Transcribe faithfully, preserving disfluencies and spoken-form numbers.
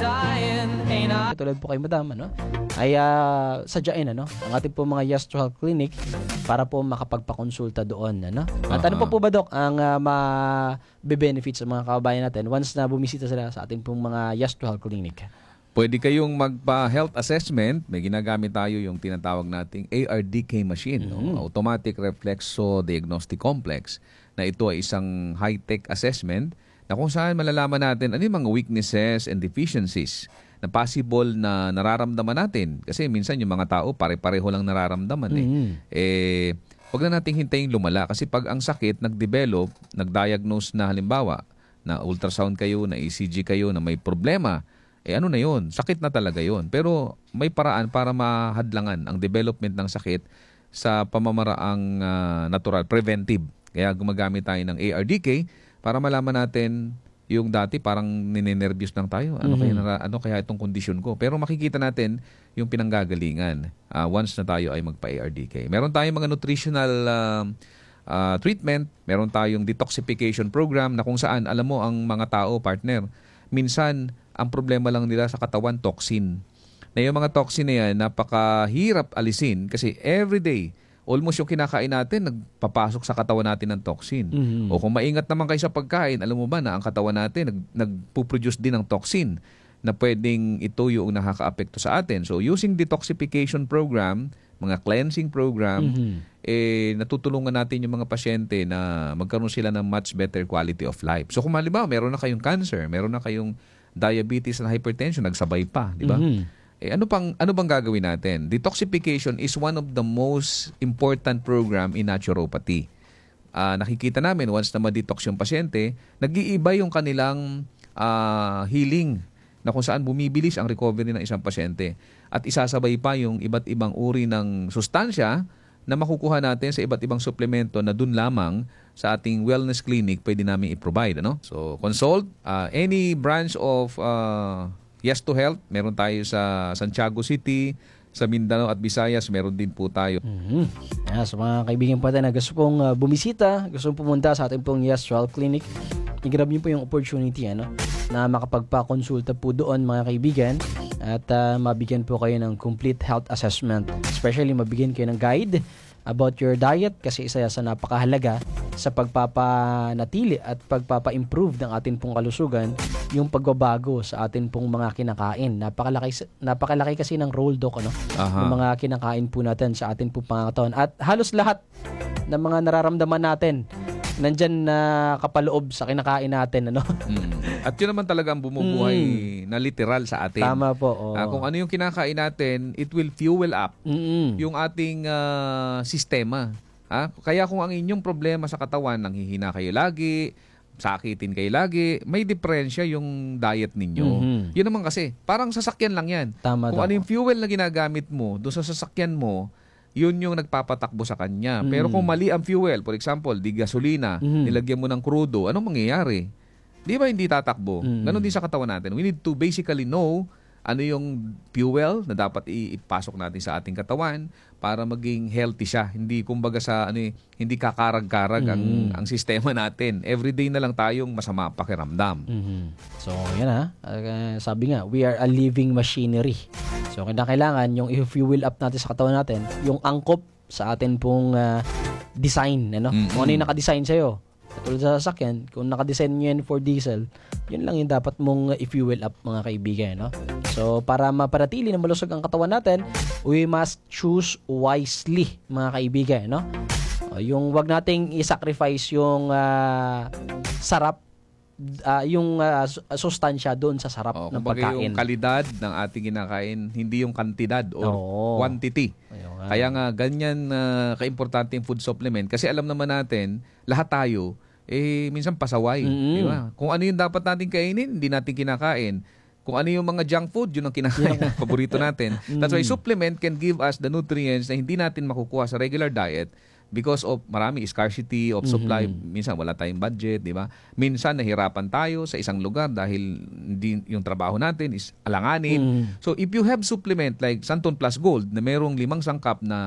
Tulad po kay Madam, ano, ay uh, sadyain ano, ang ating po mga Yes to Health Clinic para po makapagpakonsulta doon. Ano? At Uh-huh. ano po po ba, Doc, ang uh, ma-benefits sa mga kababayan natin once na bumisita sila sa ating pong mga Yes to Health Clinic? Pwede kayong magpa-health assessment. May ginagamit tayo yung tinatawag nating A R D K machine, Mm-hmm. no? Automatic Reflexo Diagnostic Complex, na ito ay isang high-tech assessment na kung saan malalaman natin ano yung mga weaknesses and deficiencies na possible na nararamdaman natin. Kasi minsan yung mga tao pare-pareho lang nararamdaman. Eh. Mm-hmm. Eh, huwag na nating hintayin lumala. Kasi pag ang sakit nag-develop, nag-diagnose na halimbawa, na ultrasound kayo, na E C G kayo, na may problema, eh ano na yun? Sakit na talaga yun. Pero may paraan para mahadlangan ang development ng sakit sa pamamaraang uh, natural, preventive. Kaya gumagamit tayo ng A R D K para malaman natin yung dati parang ninenervyos lang tayo. Ano, Mm-hmm. kaya, ano kaya itong kondisyon ko? Pero makikita natin yung pinanggagalingan uh, once na tayo ay magpa-A R D K. Meron tayong mga nutritional uh, uh, treatment. Meron tayong detoxification program na kung saan, alam mo, ang mga tao, partner, minsan, ang problema lang nila sa katawan, toxin. Na yung mga toxin na yan, napakahirap alisin kasi everyday, almost yung kinakain natin, nagpapasok sa katawan natin ng toxin. Mm-hmm. O kung maingat naman kayo sa pagkain, alam mo ba na ang katawan natin, nag, nagpuproduce din ng toxin na pwedeng ito yung nakaka-apekto sa atin. So using detoxification program, mga cleansing program, Mm-hmm. eh, natutulungan natin yung mga pasyente na magkaroon sila ng much better quality of life. So kung halimbawa, meron na kayong cancer, meron na kayong diabetes and hypertension, nagsabay pa, di ba? Mm-hmm. Eh, ano pang ano bang gagawin natin? Detoxification is one of the most important program in naturopathy. Uh, nakikita namin once na ma-detox yung pasyente, nag-iiba yung kanilang uh, healing na kung saan bumibilis ang recovery ng isang pasyente. At isasabay pa yung iba't ibang uri ng sustansya na makukuha natin sa iba't ibang suplemento na dun lamang sa ating wellness clinic pwede namin i-provide. Ano? So, consult uh, any branch of uh, Yes to Health. Meron tayo sa Santiago City, sa Mindanao at Visayas. Meron din po tayo. Mm-hmm. Yeah, so mga kaibigan po tayo na gusto pong uh, bumisita, gusto pong pumunta sa ating pong Yes to Health Clinic, i-grab niyo po yung opportunity ano, na makapagpa-consulta po doon mga kaibigan at uh, mabigyan po kayo ng complete health assessment. Especially mabigyan kayo ng guide about your diet kasi isa sa napakahalaga sa pagpapanatili at pagpapa-improve ng atin pong kalusugan yung pagbabago sa atin pong mga kinakain. Napakalaki, napakalaki kasi ng role, Doc, ano? Aha. Ng mga kinakain po natin sa atin pong pangangatawan. At halos lahat ng mga nararamdaman natin nandyan na kapaloob sa kinakain natin, ano? Mm. At yun naman talaga ang bumubuhay Mm. na literal sa atin. Tama po. Oh. Ah, kung ano yung kinakain natin, it will fuel up Mm-mm. yung ating ah, sistema. Ah, kaya kung ang inyong problema sa katawan, nanghihina kayo lagi, sakitin kayo lagi, may diferensya yung diet ninyo. Mhm. Yun naman kasi, parang sasakyan lang yan. Tama Kung daw. ano yung fuel na ginagamit mo doon sa sasakyan mo, yun yung nagpapatakbo sa kanya. Pero Mm. kung mali ang fuel, for example, di gasolina, Mhm. nilagyan mo ng crudo, anong mangyayari? Di ba hindi tatakbo? Mm. Ganon din sa katawan natin. We need to basically know ano yung fuel na dapat i- ipasok natin sa ating katawan para maging healthy siya. Hindi kumbaga sa ano eh, hindi kakarag-karag ang Mm. ang sistema natin. Everyday na lang tayong masama pakiramdam. Mhm. So, yan ha. Uh, sabi nga, we are a living machinery. So, kailangan yung i-fuel up natin sa katawan natin, yung angkop sa atin pong uh, design. Ano? Mm-mm. Kung ano yung nakadesign sa'yo. Katulad sa sasakyan, kung nakadesign nyo yan for diesel, yun lang yung dapat mong uh, i-fuel up mga kaibigan. No? So, para maparatili na malusog ang katawan natin, we must choose wisely mga kaibigan. No? Uh, yung wag nating i-sacrifice yung uh, sarap, uh, yung uh, sustansya doon sa sarap Oh, ng kumbaga pagkain. yung kalidad ng ating kinakain, hindi yung kantidad or Oo. quantity. Ayun nga. Kaya nga, ganyan uh, kaimportante yung food supplement. Kasi alam naman natin, lahat tayo, eh, minsan pasaway. Mm-mm. Di ba? Kung ano yung dapat natin kainin, hindi natin kinakain. Kung ano yung mga junk food, yun ang kinakain, paborito natin. That's why supplement can give us the nutrients na hindi natin makukuha sa regular diet because of marami scarcity of supply. Mhm. Minsan wala tayong budget, di ba? Minsan nahirapan tayo sa isang lugar dahil hindi yung trabaho natin is alanganin. Mhm. So if you have supplement like Santon Plus Gold na merong limang sangkap na